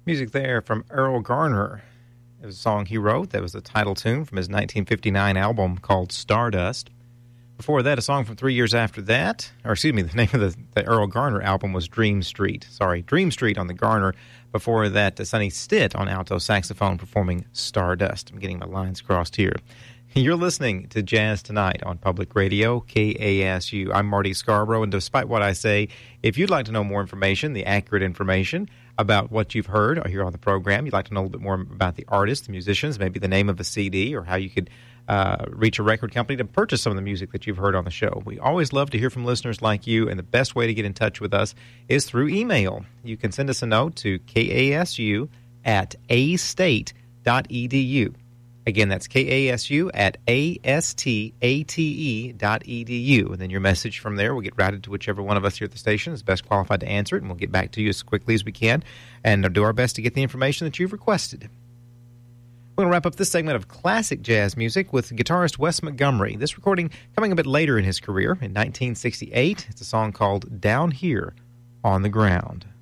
Music there from Earl Garner. It was a song he wrote that was the title tune from his 1959 album called Stardust. Before that, a song from 3 years after that, or excuse me, the name of the Earl Garner album was Dream Street. Sorry, Dream Street on the Garner. Before that, Sonny Stitt on alto saxophone performing Stardust. I'm getting my lines crossed here. You're listening to Jazz Tonight on Public Radio, KASU. I'm Marty Scarborough, and despite what I say, if you'd like to know more information, the accurate information about what you've heard or here on the program, you'd like to know a little bit more about the artists, the musicians, maybe the name of a CD, or how you could reach a record company to purchase some of the music that you've heard on the show. We always love to hear from listeners like you, and the best way to get in touch with us is through email. You can send us a note to kasu@astate.edu. Again, that's kasu@astate.edu. And then your message from there will get routed to whichever one of us here at the station is best qualified to answer it, and we'll get back to you as quickly as we can and do our best to get the information that you've requested. We're going to wrap up this segment of classic jazz music with guitarist Wes Montgomery. This recording coming a bit later in his career, in 1968. It's a song called Down Here on the Ground.